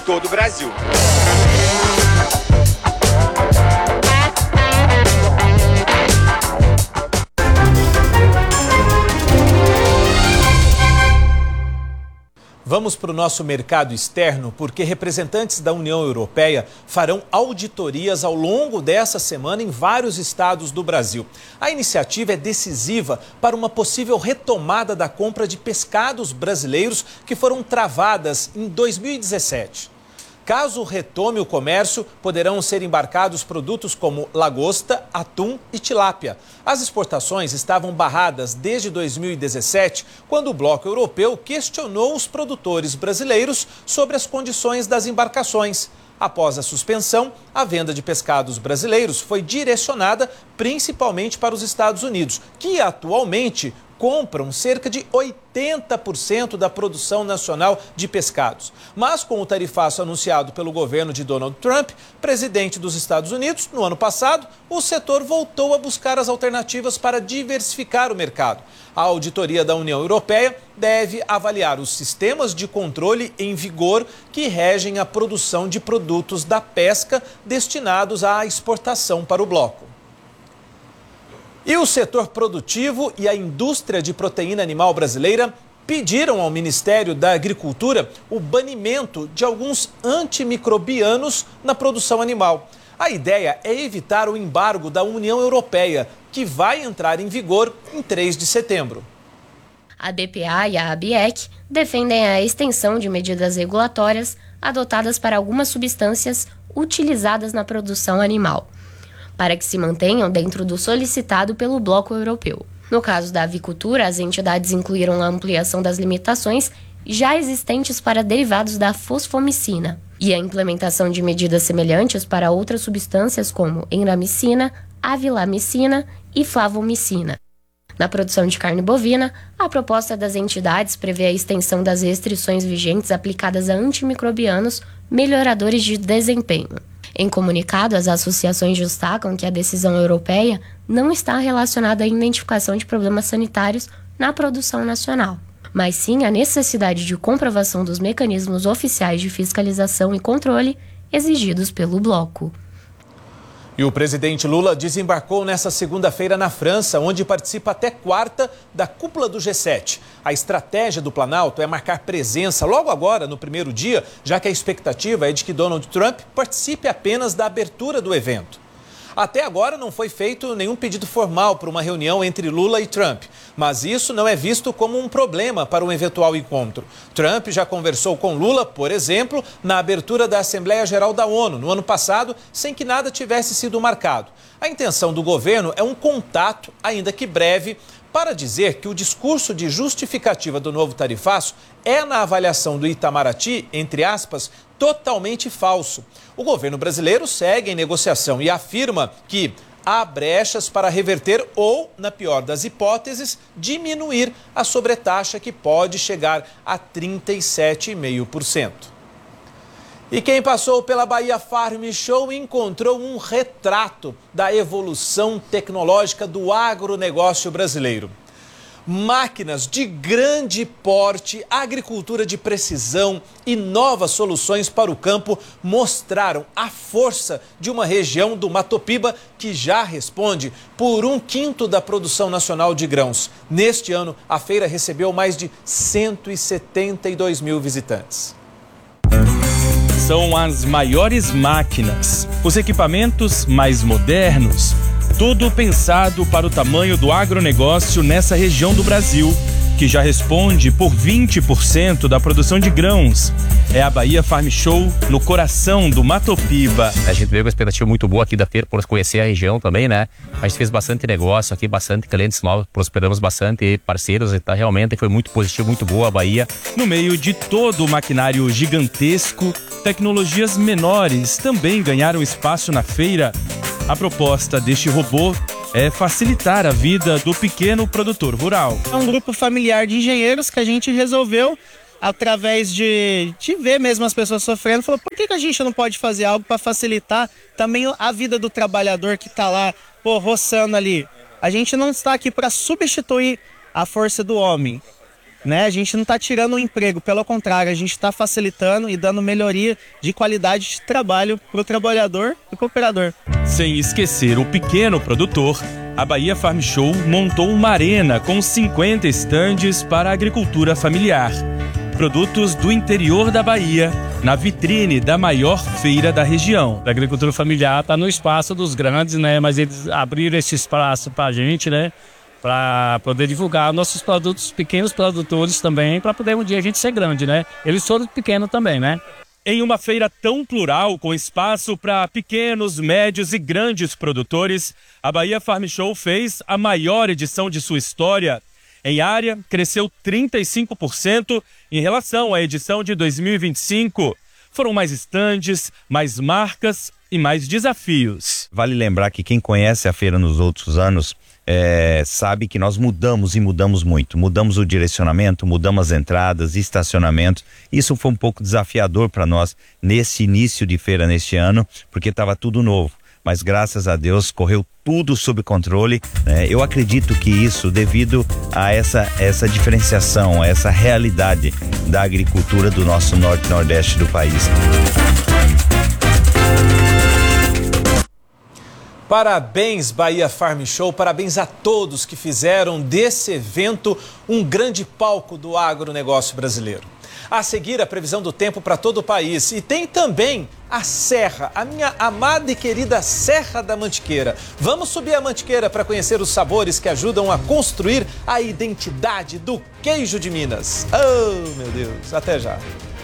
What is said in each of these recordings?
todo o Brasil. Vamos para o nosso mercado externo, porque representantes da União Europeia farão auditorias ao longo dessa semana em vários estados do Brasil. A iniciativa é decisiva para uma possível retomada da compra de pescados brasileiros que foram travadas em 2017. Caso retome o comércio, poderão ser embarcados produtos como lagosta, atum e tilápia. As exportações estavam barradas desde 2017, quando o Bloco Europeu questionou os produtores brasileiros sobre as condições das embarcações. Após a suspensão, a venda de pescados brasileiros foi direcionada principalmente para os Estados Unidos, que atualmente compram cerca de 80% da produção nacional de pescados. Mas com o tarifaço anunciado pelo governo de Donald Trump, presidente dos Estados Unidos, no ano passado, o setor voltou a buscar as alternativas para diversificar o mercado. A auditoria da União Europeia deve avaliar os sistemas de controle em vigor que regem a produção de produtos da pesca destinados à exportação para o bloco. E o setor produtivo e a indústria de proteína animal brasileira pediram ao Ministério da Agricultura o banimento de alguns antimicrobianos na produção animal. A ideia é evitar o embargo da União Europeia, que vai entrar em vigor em 3 de setembro. A BPA e a ABIEC defendem a extensão de medidas regulatórias adotadas para algumas substâncias utilizadas na produção animal, para que se mantenham dentro do solicitado pelo Bloco Europeu. No caso da avicultura, as entidades incluíram a ampliação das limitações já existentes para derivados da fosfomicina e a implementação de medidas semelhantes para outras substâncias como enramicina, avilamicina e flavomicina. Na produção de carne bovina, a proposta das entidades prevê a extensão das restrições vigentes aplicadas a antimicrobianos melhoradores de desempenho. Em comunicado, as associações destacam que a decisão europeia não está relacionada à identificação de problemas sanitários na produção nacional, mas sim à necessidade de comprovação dos mecanismos oficiais de fiscalização e controle exigidos pelo bloco. E o presidente Lula desembarcou nesta segunda-feira na França, onde participa até quarta da cúpula do G7. A estratégia do Planalto é marcar presença logo agora, no primeiro dia, já que a expectativa é de que Donald Trump participe apenas da abertura do evento. Até agora não foi feito nenhum pedido formal para uma reunião entre Lula e Trump, mas isso não é visto como um problema para um eventual encontro. Trump já conversou com Lula, por exemplo, na abertura da Assembleia Geral da ONU, no ano passado, sem que nada tivesse sido marcado. A intenção do governo é um contato, ainda que breve, para dizer que o discurso de justificativa do novo tarifaço é, na avaliação do Itamaraty, entre aspas, totalmente falso. O governo brasileiro segue em negociação e afirma que há brechas para reverter ou, na pior das hipóteses, diminuir a sobretaxa que pode chegar a 37,5%. E quem passou pela Bahia Farm Show encontrou um retrato da evolução tecnológica do agronegócio brasileiro. Máquinas de grande porte, agricultura de precisão e novas soluções para o campo mostraram a força de uma região do Mato Piba que já responde por 1/5 da produção nacional de grãos. Neste ano, a feira recebeu mais de 172 mil visitantes. São as maiores máquinas, os equipamentos mais modernos, tudo pensado para o tamanho do agronegócio nessa região do Brasil, que já responde por 20% da produção de grãos. É a Bahia Farm Show no coração do Mato Piba. A gente veio com uma expectativa muito boa aqui da feira, por conhecer a região também, né? A gente fez bastante negócio aqui, bastante clientes novos, prosperamos bastante parceiros, e realmente foi muito positivo, muito boa a Bahia. No meio de todo o maquinário gigantesco, tecnologias menores também ganharam espaço na feira. A proposta deste robô é facilitar a vida do pequeno produtor rural. É um grupo familiar de engenheiros que a gente resolveu, através de ver mesmo as pessoas sofrendo, falou, por que a gente não pode fazer algo para facilitar também a vida do trabalhador que está lá, roçando ali? A gente não está aqui para substituir a força do homem. né? A gente não está tirando o emprego, pelo contrário, a gente está facilitando e dando melhoria de qualidade de trabalho para o trabalhador e cooperador. Sem esquecer o pequeno produtor, a Bahia Farm Show montou uma arena com 50 estandes para a agricultura familiar. Produtos do interior da Bahia, na vitrine da maior feira da região. A agricultura familiar está no espaço dos grandes, né? Mas eles abriram esse espaço para a gente, né? Para poder divulgar nossos produtos, pequenos produtores também, para poder um dia a gente ser grande, né? Eles foram pequenos também, né? Em uma feira tão plural, com espaço para pequenos, médios e grandes produtores, a Bahia Farm Show fez a maior edição de sua história. Em área, cresceu 35% em relação à edição de 2025. Foram mais estandes, mais marcas e mais desafios. Vale lembrar que quem conhece a feira nos outros anos sabe que nós mudamos e mudamos muito. Mudamos o direcionamento, mudamos as entradas, estacionamentos. Isso foi um pouco desafiador para nós nesse início de feira neste ano, porque estava tudo novo. Mas graças a Deus correu tudo sob controle, né? Eu acredito que isso devido a essa diferenciação, a essa realidade da agricultura do nosso norte e nordeste do país. Parabéns, Bahia Farm Show, parabéns a todos que fizeram desse evento um grande palco do agronegócio brasileiro. A seguir, a previsão do tempo para todo o país. E tem também a Serra, a minha amada e querida Serra da Mantiqueira. Vamos subir a Mantiqueira para conhecer os sabores que ajudam a construir a identidade do queijo de Minas. Oh, meu Deus, até já.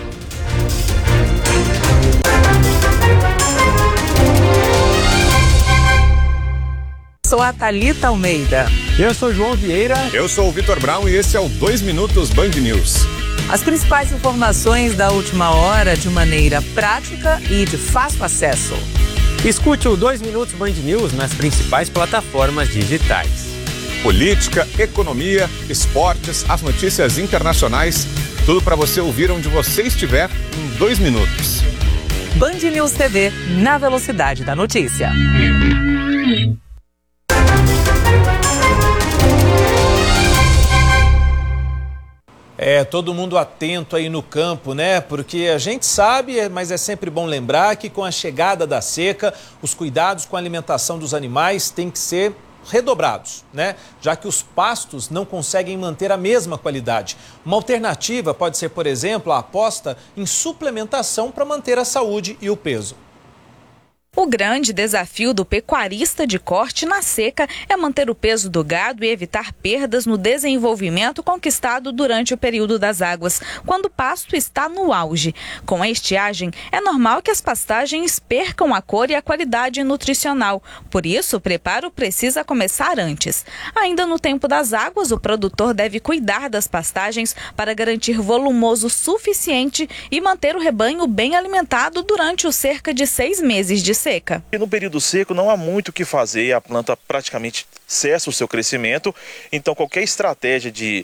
Sou a Thalita Almeida. Eu sou João Vieira. Eu sou o Vitor Brown e esse é o 2 Minutos Band News. As principais informações da última hora de maneira prática e de fácil acesso. Escute o 2 Minutos Band News nas principais plataformas digitais. Política, economia, esportes, as notícias internacionais, tudo para você ouvir onde você estiver em 2 minutos. Band News TV, na velocidade da notícia. Todo mundo atento aí no campo, né? Porque a gente sabe, mas é sempre bom lembrar que com a chegada da seca, os cuidados com a alimentação dos animais têm que ser redobrados, né? Já que os pastos não conseguem manter a mesma qualidade. Uma alternativa pode ser, por exemplo, a aposta em suplementação para manter a saúde e o peso. O grande desafio do pecuarista de corte na seca é manter o peso do gado e evitar perdas no desenvolvimento conquistado durante o período das águas, quando o pasto está no auge. Com a estiagem, é normal que as pastagens percam a cor e a qualidade nutricional. Por isso, o preparo precisa começar antes. Ainda no tempo das águas, o produtor deve cuidar das pastagens para garantir volumoso suficiente e manter o rebanho bem alimentado durante os cerca de 6 meses de seca. No período seco não há muito o que fazer, a planta praticamente cessa o seu crescimento, então qualquer estratégia de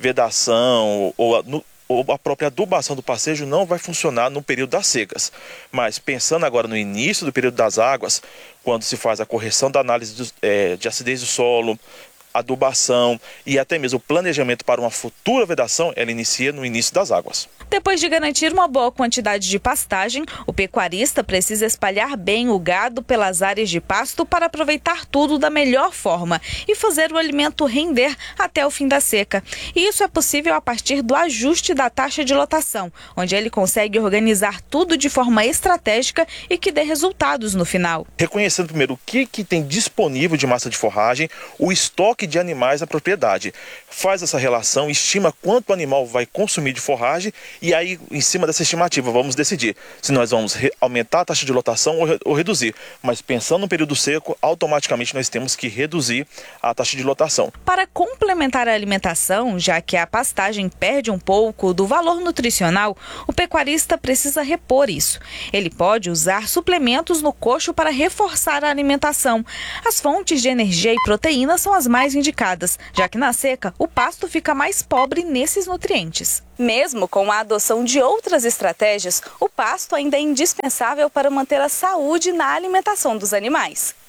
vedação ou a própria adubação do pastejo não vai funcionar no período das secas. Mas pensando agora no início do período das águas, quando se faz a correção da análise de acidez do solo, adubação e até mesmo o planejamento para uma futura vedação, ela inicia no início das águas. Depois de garantir uma boa quantidade de pastagem, o pecuarista precisa espalhar bem o gado pelas áreas de pasto para aproveitar tudo da melhor forma e fazer o alimento render até o fim da seca. E isso é possível a partir do ajuste da taxa de lotação, onde ele consegue organizar tudo de forma estratégica e que dê resultados no final. Reconhecendo primeiro o que tem disponível de massa de forragem, o estoque de animais na propriedade. Faz essa relação, estima quanto o animal vai consumir de forragem e aí, em cima dessa estimativa, vamos decidir se nós vamos aumentar a taxa de lotação ou reduzir. Mas pensando no período seco, automaticamente nós temos que reduzir a taxa de lotação. Para complementar a alimentação, já que a pastagem perde um pouco do valor nutricional, o pecuarista precisa repor isso. Ele pode usar suplementos no coxo para reforçar a alimentação. As fontes de energia e proteína são as mais indicadas, já que na seca o pasto fica mais pobre nesses nutrientes. Mesmo com a adoção de outras estratégias, o pasto ainda é indispensável para manter a saúde na alimentação dos animais.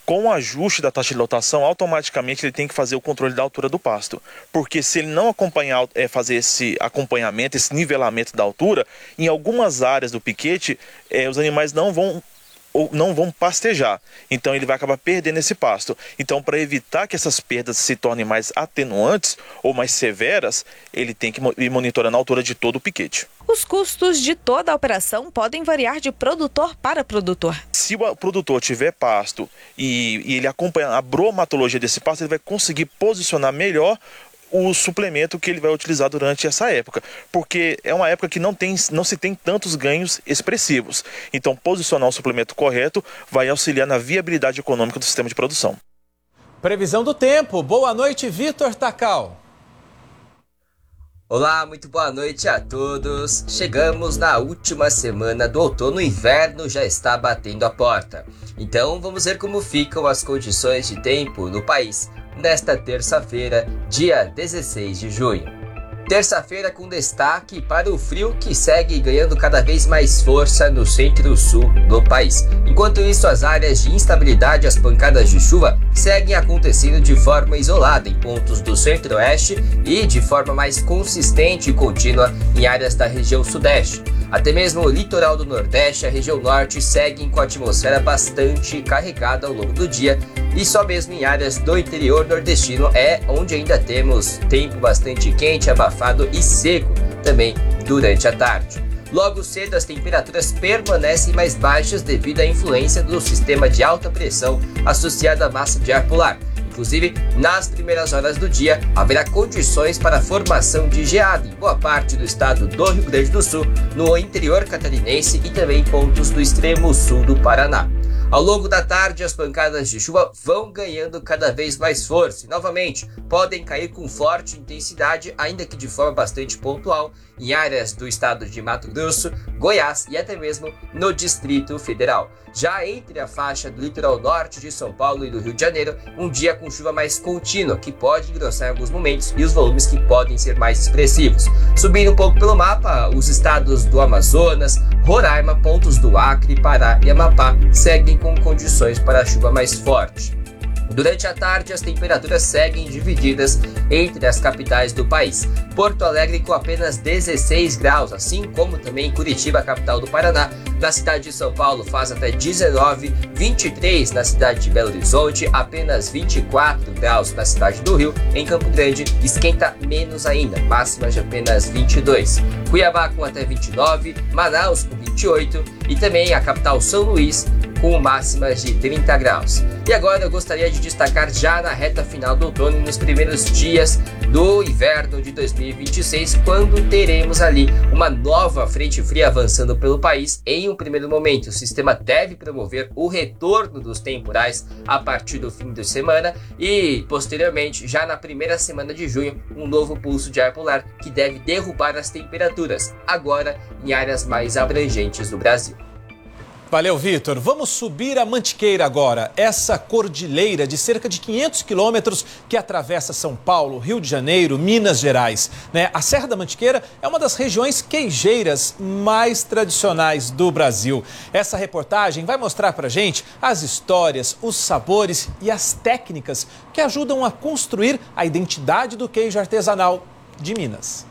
com o ajuste da taxa de lotação, automaticamente ele tem que fazer o controle da altura do pasto. Porque se ele não fazer esse acompanhamento, esse nivelamento da altura, em algumas áreas do piquete, os animais não vão pastejar. Então ele vai acabar perdendo esse pasto. Então, para evitar que essas perdas se tornem mais atenuantes ou mais severas, ele tem que ir monitorando a altura de todo o piquete. Os custos de toda a operação podem variar de produtor para produtor. Se o produtor tiver pasto e ele acompanha a bromatologia desse pasto, ele vai conseguir posicionar melhor o suplemento que ele vai utilizar durante essa época, porque é uma época que não se tem tantos ganhos expressivos. Então, posicionar o suplemento correto vai auxiliar na viabilidade econômica do sistema de produção. Previsão do tempo. Boa noite, Vitor Tacal. Olá, muito boa noite a todos. Chegamos na última semana do outono, o inverno já está batendo a porta. Então, vamos ver como ficam as condições de tempo no país nesta terça-feira, dia 16 de junho. Terça-feira com destaque para o frio que segue ganhando cada vez mais força no centro-sul do país. Enquanto isso, as áreas de instabilidade, as pancadas de chuva, seguem acontecendo de forma isolada em pontos do centro-oeste e de forma mais consistente e contínua em áreas da região sudeste. Até mesmo o litoral do Nordeste e a região norte seguem com a atmosfera bastante carregada ao longo do dia, e só mesmo em áreas do interior nordestino é onde ainda temos tempo bastante quente, abafado e seco também durante a tarde. Logo cedo, as temperaturas permanecem mais baixas devido à influência do sistema de alta pressão associado à massa de ar polar. Inclusive, nas primeiras horas do dia, haverá condições para a formação de geada em boa parte do estado do Rio Grande do Sul, no interior catarinense e também em pontos do extremo sul do Paraná. Ao longo da tarde, as pancadas de chuva vão ganhando cada vez mais força e, novamente, podem cair com forte intensidade, ainda que de forma bastante pontual, em áreas do estado de Mato Grosso, Goiás e até mesmo no Distrito Federal. Já entre a faixa do litoral norte de São Paulo e do Rio de Janeiro, um dia com chuva mais contínua, que pode engrossar em alguns momentos e os volumes que podem ser mais expressivos. Subindo um pouco pelo mapa, os estados do Amazonas, Roraima, pontos do Acre, Pará e Amapá seguem com condições para a chuva mais forte. Durante a tarde, as temperaturas seguem divididas entre as capitais do país. Porto Alegre com apenas 16 graus, assim como também Curitiba, capital do Paraná. Na cidade de São Paulo faz até 19, 23 na cidade de Belo Horizonte, apenas 24 graus na cidade do Rio. Em Campo Grande esquenta menos ainda, máxima de apenas 22. Cuiabá com até 29, Manaus com 28 e também a capital São Luís com máximas de 30 graus. E agora eu gostaria de destacar já na reta final do outono e nos primeiros dias do inverno de 2026, quando teremos ali uma nova frente fria avançando pelo país. Em um primeiro momento, o sistema deve promover o retorno dos temporais a partir do fim de semana e, posteriormente, já na primeira semana de junho, um novo pulso de ar polar que deve derrubar as temperaturas, agora em áreas mais abrangentes do Brasil. Valeu, Vitor. Vamos subir a Mantiqueira agora, essa cordilheira de cerca de 500 quilômetros que atravessa São Paulo, Rio de Janeiro, Minas Gerais. A Serra da Mantiqueira é uma das regiões queijeiras mais tradicionais do Brasil. Essa reportagem vai mostrar pra gente as histórias, os sabores e as técnicas que ajudam a construir a identidade do queijo artesanal de Minas.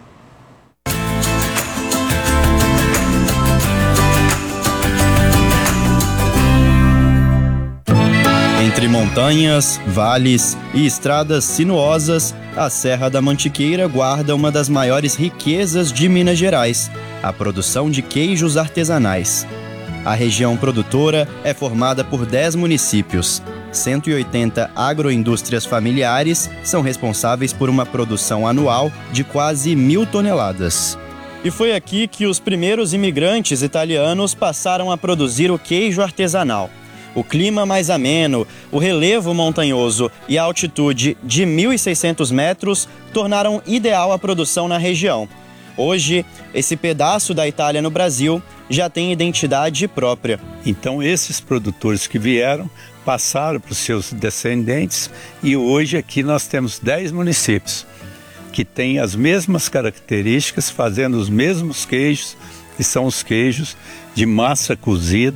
Entre montanhas, vales e estradas sinuosas, a Serra da Mantiqueira guarda uma das maiores riquezas de Minas Gerais, a produção de queijos artesanais. A região produtora é formada por 10 municípios. 180 agroindústrias familiares são responsáveis por uma produção anual de quase 1.000 toneladas. E foi aqui que os primeiros imigrantes italianos passaram a produzir o queijo artesanal. O clima mais ameno, o relevo montanhoso e a altitude de 1.600 metros tornaram ideal a produção na região. Hoje, esse pedaço da Itália no Brasil já tem identidade própria. Então, esses produtores que vieram passaram para os seus descendentes e hoje aqui nós temos 10 municípios que têm as mesmas características, fazendo os mesmos queijos, que são os queijos de massa cozida,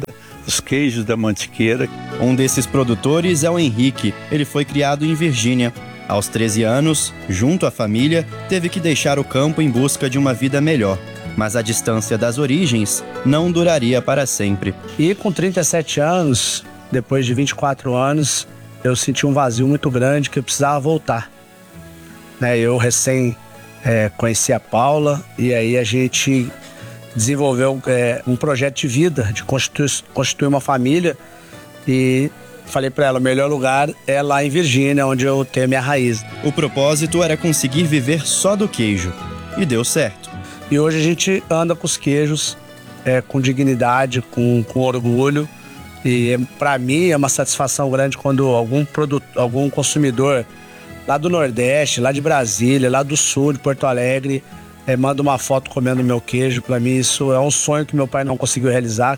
os queijos da Mantiqueira. Um desses produtores é o Henrique. Ele foi criado em Virgínia. Aos 13 anos, junto à família, teve que deixar o campo em busca de uma vida melhor. Mas a distância das origens não duraria para sempre. E com 37 anos, depois de 24 anos, eu senti um vazio muito grande que eu precisava voltar. Eu recém conheci a Paula e aí a gente desenvolveu um projeto de vida, de constituir uma família, e falei para ela, o melhor lugar é lá em Virgínia, onde eu tenho minha raiz. O propósito era conseguir viver só do queijo, e deu certo. E hoje a gente anda com os queijos com dignidade, com orgulho, e para mim é uma satisfação grande quando algum consumidor lá do Nordeste, lá de Brasília, lá do Sul, de Porto Alegre, manda uma foto comendo meu queijo. Para mim isso é um sonho que meu pai não conseguiu realizar.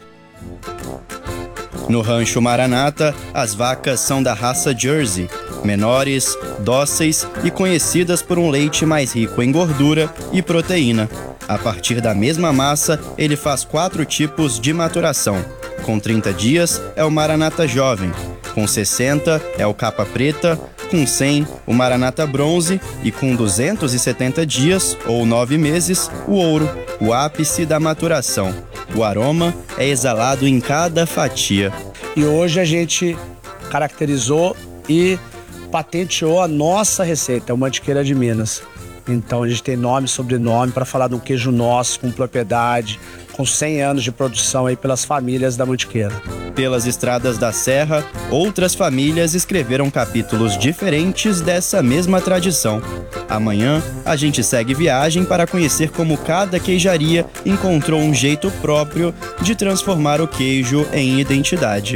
No rancho Maranata, as vacas são da raça Jersey, menores, dóceis e conhecidas por um leite mais rico em gordura e proteína. A partir da mesma massa, ele faz 4 tipos de maturação. Com 30 dias é o Maranata Jovem, com 60 é o Capa Preta, com 100 o Maranata Bronze e com 270 dias ou 9 meses o Ouro, o ápice da maturação. O aroma é exalado em cada fatia. E hoje a gente caracterizou e patenteou a nossa receita, o Mantiqueira de Minas. Então a gente tem nome e sobrenome para falar de um queijo nosso, com propriedade, com 100 anos de produção aí pelas famílias da Mantiqueira. Pelas estradas da Serra, outras famílias escreveram capítulos diferentes dessa mesma tradição. Amanhã, a gente segue viagem para conhecer como cada queijaria encontrou um jeito próprio de transformar o queijo em identidade.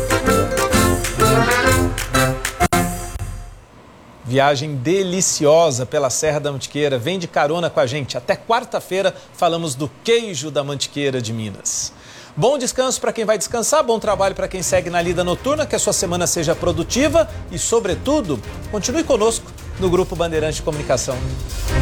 Viagem deliciosa pela Serra da Mantiqueira. Vem de carona com a gente. Até quarta-feira falamos do queijo da Mantiqueira de Minas. Bom descanso para quem vai descansar, bom trabalho para quem segue na lida noturna, que a sua semana seja produtiva e, sobretudo, continue conosco no Grupo Bandeirante de Comunicação.